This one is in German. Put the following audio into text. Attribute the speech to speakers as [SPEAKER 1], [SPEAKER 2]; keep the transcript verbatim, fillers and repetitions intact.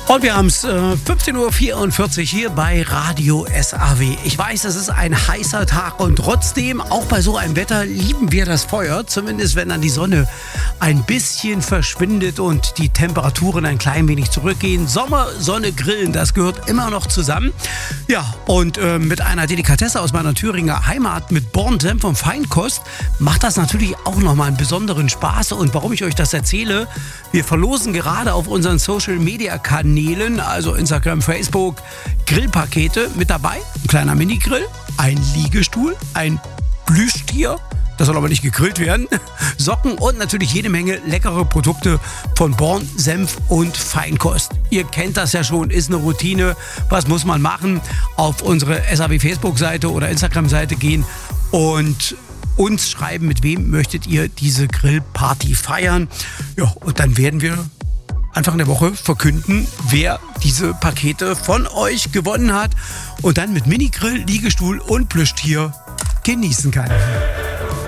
[SPEAKER 1] Und wir haben es äh, fünfzehn Uhr vierundvierzig hier bei Radio S A W. Ich weiß, es ist ein heißer Tag und trotzdem, auch bei so einem Wetter, lieben wir das Feuer. Zumindest wenn dann die Sonne ein bisschen verschwindet und die Temperaturen ein klein wenig zurückgehen. Sommer, Sonne, Grillen, das gehört immer noch zusammen. Ja, und äh, mit einer Delikatesse aus meiner Thüringer Heimat mit Born, Senf und Feinkost macht das natürlich auch nochmal einen besonderen Spaß. Und warum ich euch das erzähle, wir verlosen gerade auf unseren Social-Media-Kanälen, also Instagram, Facebook, Grillpakete mit dabei. Ein kleiner Minigrill, ein Liegestuhl, ein Plüschtier, das soll aber nicht gegrillt werden, Socken und natürlich jede Menge leckere Produkte von Born, Senf und Feinkost. Ihr kennt das ja schon, ist eine Routine. Was muss man machen? Auf unsere S A W Facebook-Seite oder Instagram-Seite gehen und uns schreiben, mit wem möchtet ihr diese Grillparty feiern. Ja, und dann werden wir Anfang der Woche verkünden, wer diese Pakete von euch gewonnen hat und dann mit Minigrill, Liegestuhl und Plüschtier genießen kann.